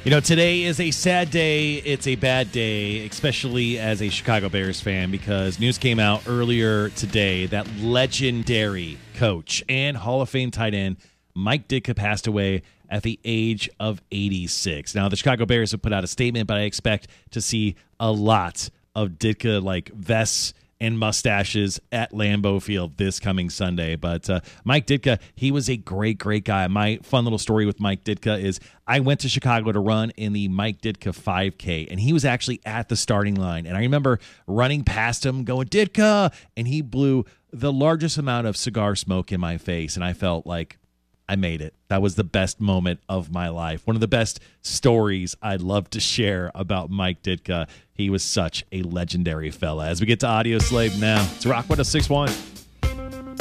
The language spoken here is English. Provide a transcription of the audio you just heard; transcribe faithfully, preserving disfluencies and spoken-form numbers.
You know, today is a sad day. It's a bad day, especially as a Chicago Bears fan, because news came out earlier today that legendary coach and Hall of Fame tight end Mike Ditka passed away at the age of eighty-six. Now, the Chicago Bears have put out a statement, but I expect to see a lot of Ditka-like vests and mustaches at Lambeau Field this coming Sunday. But uh, Mike Ditka, he was a great, great guy. My fun little story with Mike Ditka is I went to Chicago to run in the Mike Ditka five K, and he was actually at the starting line. And I remember running past him going, Ditka, and he blew the largest amount of cigar smoke in my face, and I felt like I made it. That was the best moment of my life. One of the best stories I'd love to share about Mike Ditka. He was such a legendary fella. As we get to Audio Slave now, it's Rock one oh six point one.